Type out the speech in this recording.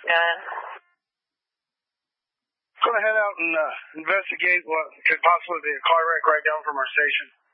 doing? Going to head out and investigate what could possibly be a car wreck right down from our station.